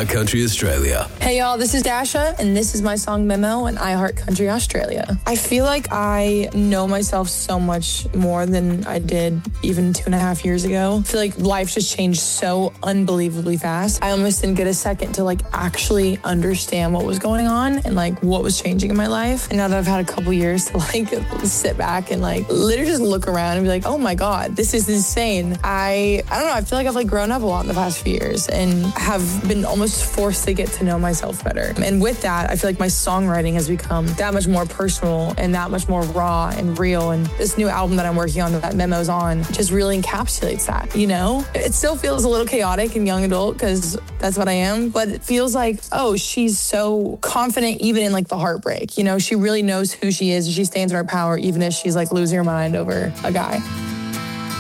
iHeart Country Australia. Hey y'all, this is Dasha, and this is my song Memo on iHeart Country Australia. I feel like I know myself so much more than I did even 2.5 years ago. I feel like life just changed so unbelievably fast. I almost didn't get a second to actually understand what was going on and what was changing in my life. And now that I've had a couple years to sit back and literally just look around and be like, oh my God, this is insane. I don't know, I feel like I've grown up a lot in the past few years and have been almost forced to get to know myself better. And with that, I feel like my songwriting has become that much more personal and that much more raw and real. And this new album that I'm working on, that Memo's on, just really encapsulates that, It still feels a little chaotic and young adult because that's what I am, but it feels like, oh, she's so confident even in the heartbreak. She really knows who she is and she stands in her power even if she's losing her mind over a guy.